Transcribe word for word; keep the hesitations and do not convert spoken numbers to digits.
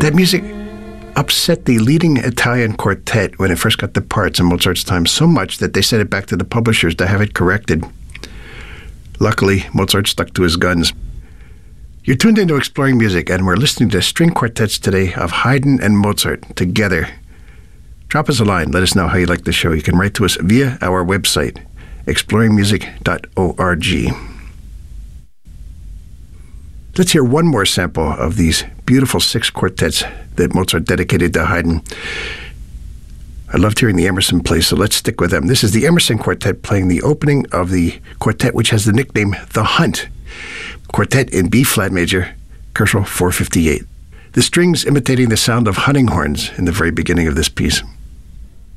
That music upset the leading Italian quartet when it first got the parts in Mozart's time so much that they sent it back to the publishers to have it corrected. Luckily, Mozart stuck to his guns. You're tuned into Exploring Music, and we're listening to string quartets today of Haydn and Mozart together. Drop us a line. Let us know how you like the show. You can write to us via our website, exploring music dot org. Let's hear one more sample of these beautiful six quartets that Mozart dedicated to Haydn. I loved hearing the Emerson play, so let's stick with them. This is the Emerson Quartet playing the opening of the quartet, which has the nickname The Hunt. Quartet in B-flat major, Koszul four fifty-eight. The strings imitating the sound of hunting horns in the very beginning of this piece.